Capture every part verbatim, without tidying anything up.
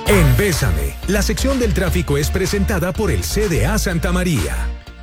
En Bésame, la sección del tráfico es presentada por el C D A Santa María.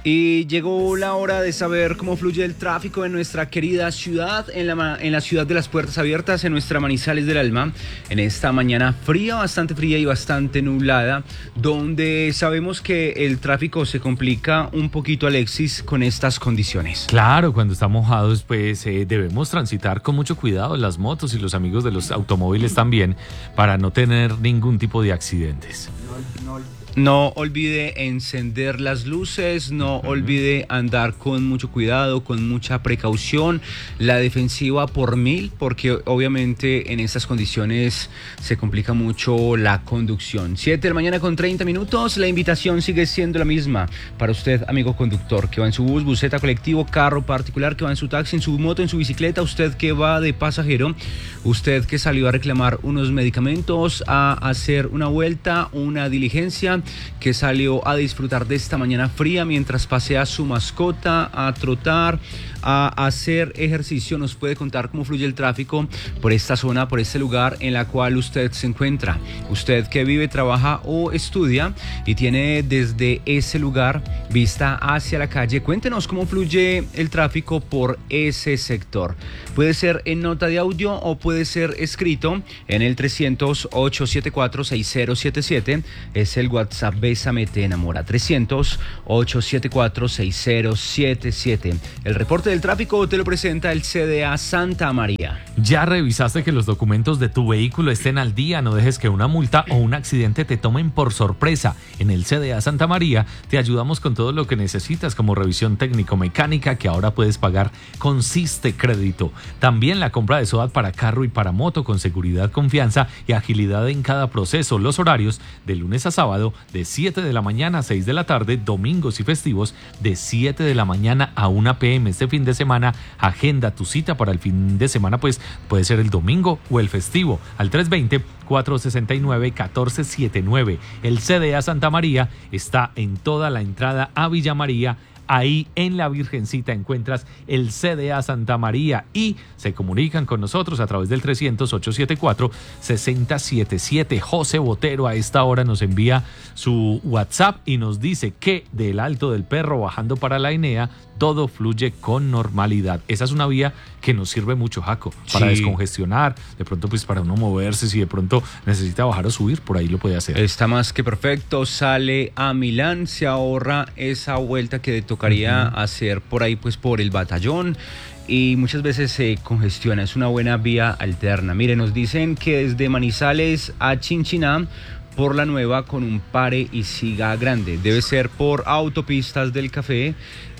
Y llegó la hora de saber cómo fluye el tráfico en nuestra querida ciudad, en la, en la ciudad de las puertas abiertas, en nuestra Manizales del Alma, en esta mañana fría, bastante fría y bastante nublada, donde sabemos que el tráfico se complica un poquito, Alexis, con estas condiciones. Claro, cuando está mojados, pues eh, debemos transitar con mucho cuidado las motos y los amigos de los automóviles también, para no tener ningún tipo de accidentes. No, no. No olvide encender las luces, no uh-huh. olvide andar con mucho cuidado, con mucha precaución, la defensiva por mil, porque obviamente en estas condiciones se complica mucho la conducción. siete de la mañana con treinta minutos, la invitación sigue siendo la misma para usted, amigo conductor, que va en su bus, buseta, colectivo, carro particular, que va en su taxi, en su moto, en su bicicleta, usted que va de pasajero, usted que salió a reclamar unos medicamentos, a hacer una vuelta, una diligencia, que salió a disfrutar de esta mañana fría mientras pasea su mascota, a trotar, a hacer ejercicio. Nos puede contar cómo fluye el tráfico por esta zona, por este lugar en la cual usted se encuentra. Usted que vive, trabaja o estudia y tiene desde ese lugar vista hacia la calle, cuéntenos cómo fluye el tráfico por ese sector. Puede ser en nota de audio o puede ser escrito en el trescientos, ochocientos setenta y cuatro, sesenta setenta y siete. Es el WhatsApp Bésame Te Enamora. trescientos, ochocientos setenta y cuatro, sesenta setenta y siete. El reporte del tráfico te lo presenta el C D A Santa María. ¿Ya revisaste que los documentos de tu vehículo estén al día? No dejes que una multa o un accidente te tomen por sorpresa. En el C D A Santa María te ayudamos con todo lo que necesitas, como revisión técnico-mecánica, que ahora puedes pagar con Siste Crédito. También la compra de SOAT para carro y para moto, con seguridad, confianza y agilidad en cada proceso. Los horarios de lunes a sábado de siete de la mañana a seis de la tarde, domingos y festivos de siete de la mañana a una pe eme. Este fin de semana agenda tu cita para el fin de semana, pues puede ser el domingo o el festivo, al tres veinte, cuatrocientos sesenta y nueve, catorce setenta y nueve. El C D A Santa María está en toda la entrada a Villa María. Ahí en la Virgencita encuentras el C D A Santa María y se comunican con nosotros a través del trescientos, ochocientos setenta y cuatro, sesenta setenta y siete. José Botero a esta hora nos envía su WhatsApp y nos dice que del Alto del Perro bajando para la Enea todo fluye con normalidad. Esa es una vía que nos sirve mucho, Jaco, para sí. descongestionar, de pronto pues para uno moverse, si de pronto necesita bajar o subir, por ahí lo puede hacer. Está más que perfecto, sale a Milán, se ahorra esa vuelta que tocaría uh-huh. hacer por ahí pues por el Batallón, y muchas veces se congestiona, es una buena vía alterna. Mire, nos dicen que desde Manizales a Chinchiná por la nueva con un pare y siga grande, debe ser por autopistas del café.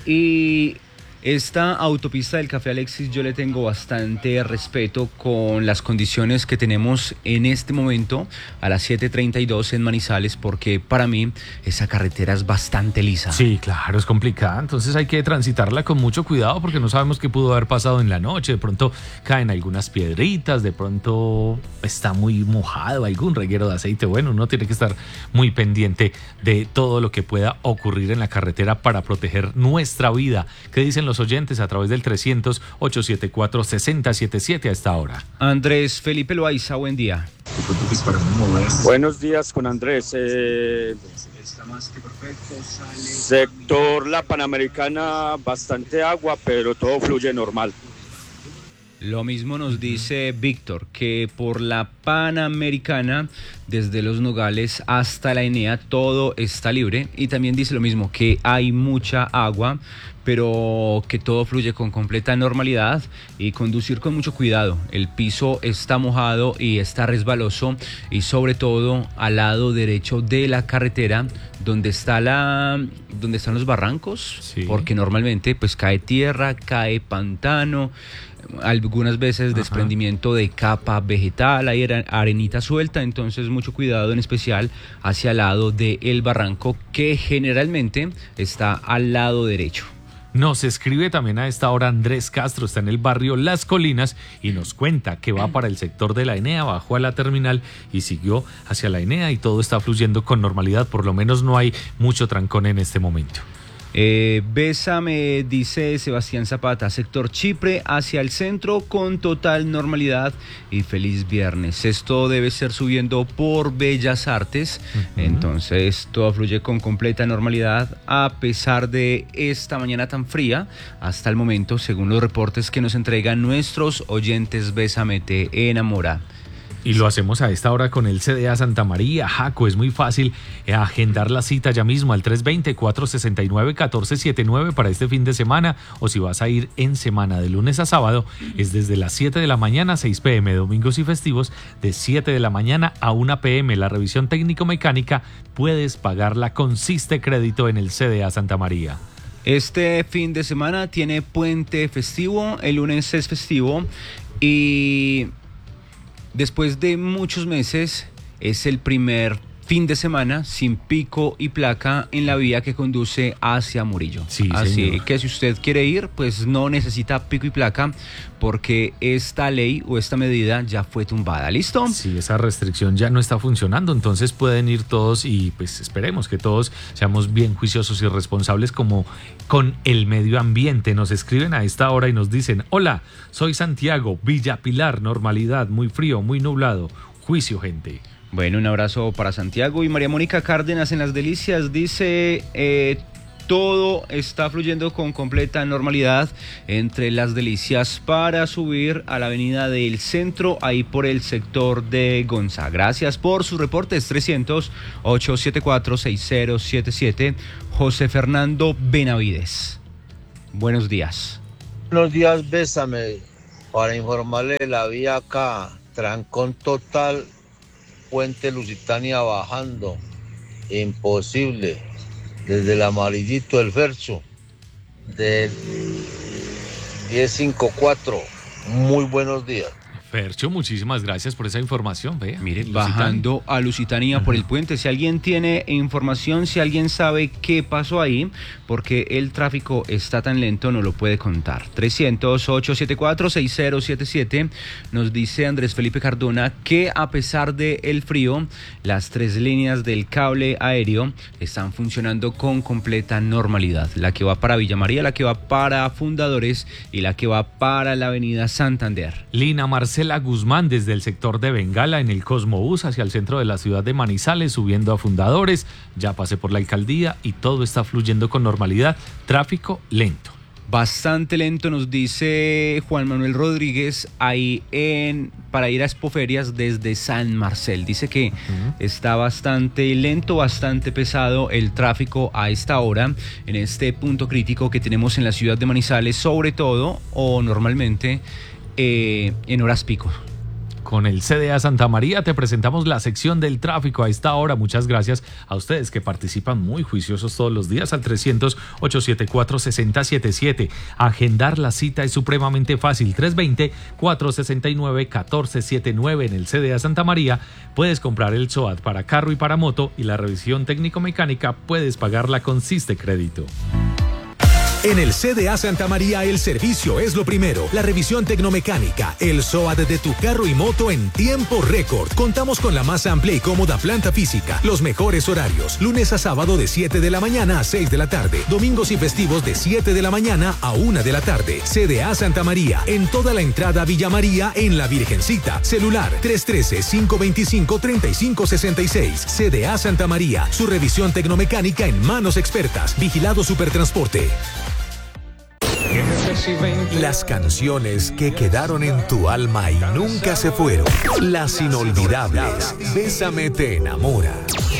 Y esta autopista del café, Alexis, yo le tengo bastante respeto con las condiciones que tenemos en este momento a las siete treinta y dos en Manizales, porque para mí esa carretera es bastante lisa. Sí, claro, es complicada, entonces hay que transitarla con mucho cuidado porque no sabemos qué pudo haber pasado en la noche. De pronto caen algunas piedritas, de pronto está muy mojado, algún reguero de aceite. Bueno, uno tiene que estar muy pendiente de todo lo que pueda ocurrir en la carretera para proteger nuestra vida. ¿Qué dicen los oyentes a través del trescientos, ochocientos setenta y cuatro, sesenta setenta y siete a esta hora? Andrés Felipe Loaiza, buen día. Buenos días con Andrés. Eh, sector La Panamericana, bastante agua, pero todo fluye normal. Lo mismo nos dice Víctor, que por la Panamericana, desde Los Nogales hasta la Enea, todo está libre. Y también dice lo mismo, que hay mucha agua, pero que todo fluye con completa normalidad y conducir con mucho cuidado. El piso está mojado y está resbaloso, y sobre todo al lado derecho de la carretera, donde está la, donde están los barrancos, sí. porque normalmente pues cae tierra, cae pantano, algunas veces Ajá. desprendimiento de capa vegetal, hay arenita suelta, entonces mucho cuidado, en especial hacia el lado del barranco, que generalmente está al lado derecho. Nos escribe también a esta hora Andrés Castro, está en el barrio Las Colinas y nos cuenta que va para el sector de la Enea, bajó a la terminal y siguió hacia la Enea y todo está fluyendo con normalidad, por lo menos no hay mucho trancón en este momento. Eh, Bésame, dice Sebastián Zapata, sector Chipre hacia el centro con total normalidad y feliz viernes. Esto debe ser subiendo por Bellas Artes, uh-huh. Entonces todo fluye con completa normalidad a pesar de esta mañana tan fría hasta el momento, según los reportes que nos entregan nuestros oyentes. Bésame te enamora. Y lo hacemos a esta hora con el C D A Santa María. Jaco, es muy fácil agendar la cita ya mismo al tres dos cero, cuatro seis nueve, uno cuatro siete nueve para este fin de semana, o si vas a ir en semana de lunes a sábado, es desde las siete de la mañana a seis pm, domingos y festivos de siete de la mañana a una pm. La revisión técnico-mecánica puedes pagarla con Siste Crédito en el C D A Santa María. Este fin de semana tiene puente festivo, el lunes es festivo y después de muchos meses es el primer fin de semana sin pico y placa en la vía que conduce hacia Murillo. Sí, así señor. que si usted quiere ir, pues no necesita pico y placa porque esta ley o esta medida ya fue tumbada. ¿Listo? Sí, esa restricción ya no está funcionando, entonces pueden ir todos y pues esperemos que todos seamos bien juiciosos y responsables como con el medio ambiente. Nos escriben a esta hora y nos dicen: hola, soy Santiago, Villa Pilar, normalidad, muy frío, muy nublado, juicio gente. Bueno, un abrazo para Santiago. Y María Mónica Cárdenas en Las Delicias dice, eh, todo está fluyendo con completa normalidad entre Las Delicias para subir a la avenida del centro, ahí por el sector de Gonzaga. Gracias por sus reportes. trescientos, ochocientos setenta y cuatro, sesenta setenta y siete. José Fernando Benavides. Buenos días. Buenos días, Bésame. Para informarle de la vía acá, trancón total, Puente Lusitania bajando, imposible, desde el Amarillito del Fercho, del diez cincuenta y cuatro. Muy buenos días. Fercho, muchísimas gracias por esa información. Vea, mire, bajando a Lusitania uh-huh. por el puente. Si alguien tiene información, si alguien sabe qué pasó ahí, porque el tráfico está tan lento, no lo puede contar. trescientos, ochocientos setenta y cuatro, sesenta setenta y siete. Nos dice Andrés Felipe Cardona que a pesar del frío, las tres líneas del cable aéreo están funcionando con completa normalidad. La que va para Villa María, la que va para Fundadores y la que va para la avenida Santander. Lina Marcela Guzmán desde el sector de Bengala en el Cosmobús hacia el centro de la ciudad de Manizales, subiendo a Fundadores. Ya pasé por la alcaldía y todo está fluyendo con normalidad. Tráfico lento. Bastante lento, nos dice Juan Manuel Rodríguez, ahí en para ir a Expoferias desde San Marcel. Dice que uh-huh. está bastante lento, bastante pesado el tráfico a esta hora, en este punto crítico que tenemos en la ciudad de Manizales, sobre todo o normalmente eh, en horas pico. Con el C D A Santa María te presentamos la sección del tráfico a esta hora. Muchas gracias a ustedes que participan muy juiciosos todos los días al trescientos, ochocientos setenta y cuatro, sesenta setenta y siete. Agendar la cita es supremamente fácil. tres dos cero, cuatro seis nueve, uno cuatro siete nueve en el C D A Santa María. Puedes comprar el SOAT para carro y para moto y la revisión técnico-mecánica puedes pagarla con Siste Crédito. En el C D A Santa María el servicio es lo primero. La revisión tecnomecánica, el SOAT de tu carro y moto en tiempo récord. Contamos con la más amplia y cómoda planta física. Los mejores horarios. Lunes a sábado de siete de la mañana a seis de la tarde. Domingos y festivos de siete de la mañana a una de la tarde. C D A Santa María. En toda la entrada Villa María en La Virgencita. Celular tres uno tres, cinco dos cinco, tres cinco seis seis. C D A Santa María. Su revisión tecnomecánica en manos expertas. Vigilado Supertransporte. Las canciones que quedaron en tu alma y nunca se fueron. Las inolvidables. Bésame te enamora.